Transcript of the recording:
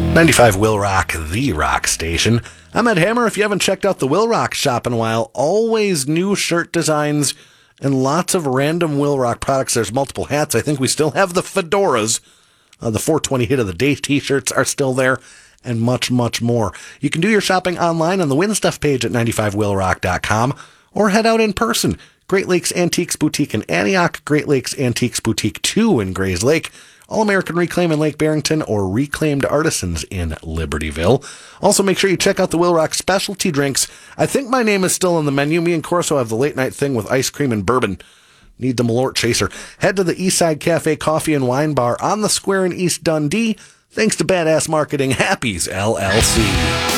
95 Will Rock, the rock station. I'm Ed Hammer. If you haven't checked out the Will Rock shop in a while, always new shirt designs and lots of random Will Rock products. There's multiple hats. I think we still have the fedoras. The 420 hit of the day t-shirts are still there, and much, much more. You can do your shopping online on the Win Stuff page at 95willrock.com or head out in person. Great Lakes Antiques Boutique in Antioch, Great Lakes Antiques Boutique 2 in Grays Lake, All-American Reclaim in Lake Barrington, or Reclaimed Artisans in Libertyville. Also, make sure you check out the Will Rock specialty drinks. I think my name is still on the menu. Me and Corso have the late night thing with ice cream and bourbon. Need the Malort Chaser. Head to the Eastside Cafe Coffee and Wine Bar on the square in East Dundee. Thanks to Badass Marketing, Happy's LLC.